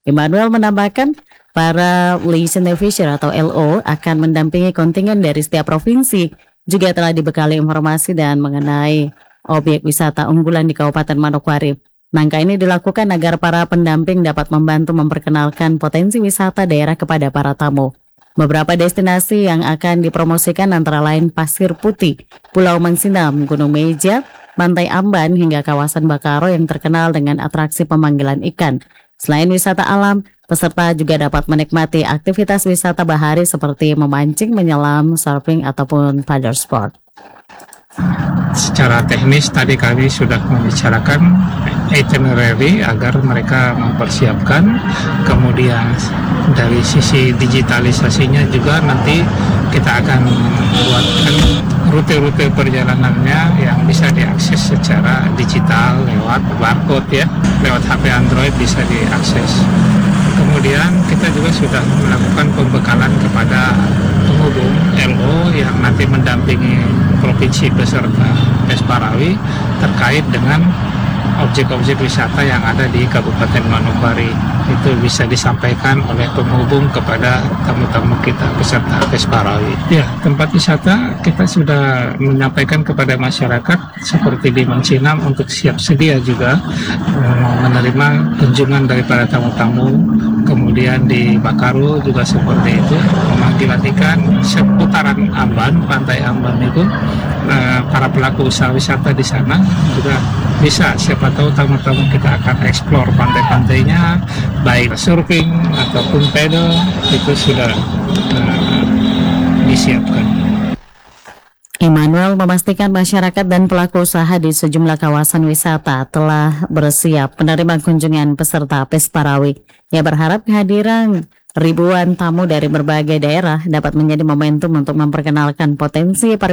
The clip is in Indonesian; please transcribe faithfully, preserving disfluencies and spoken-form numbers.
Immanuel menambahkan, para liaison officer atau L O akan mendampingi kontingen dari setiap provinsi, juga telah dibekali informasi dan mengenai objek wisata unggulan di Kabupaten Manokwari. Langkah ini dilakukan agar para pendamping dapat membantu memperkenalkan potensi wisata daerah kepada para tamu. Beberapa destinasi yang akan dipromosikan antara lain Pasir Putih, Pulau Mansinam, Gunung Meja, Pantai Amban hingga kawasan Bakaro yang terkenal dengan atraksi pemanggilan ikan. Selain wisata alam, peserta juga dapat menikmati aktivitas wisata bahari seperti memancing, menyelam, surfing, ataupun paddle sport. Secara teknis tadi kami sudah membicarakan itinerary agar mereka mempersiapkan, kemudian dari sisi digitalisasinya juga nanti kita akan buatkan rute-rute perjalanannya yang bisa diakses secara digital lewat barcode ya, lewat H P Android bisa diakses. Kemudian kita juga sudah melakukan pembekalan kepada penghubung L O yang nanti mendampingi provinsi beserta Pesparawi terkait dengan objek-objek wisata yang ada di Kabupaten Manokwari. Itu bisa disampaikan oleh penghubung kepada tamu-tamu kita peserta Pesparawi. Ya, tempat wisata kita sudah menyampaikan kepada masyarakat seperti di Mansinam untuk siap sedia juga menerima kunjungan daripada tamu-tamu. Kemudian di Bakaro juga seperti itu, memanggilan ikan seputaran Amban, Pantai Amban itu para pelaku usaha wisata di sana juga bisa, siapa tahu tamu-tamu kita akan eksplor pantai-pantainya, baik surfing ataupun pedal itu sudah uh, disiapkan. Immanuel memastikan masyarakat dan pelaku usaha di sejumlah kawasan wisata telah bersiap menerima kunjungan peserta Pesparawi. Ia berharap kehadiran ribuan tamu dari berbagai daerah dapat menjadi momentum untuk memperkenalkan potensi pariwisata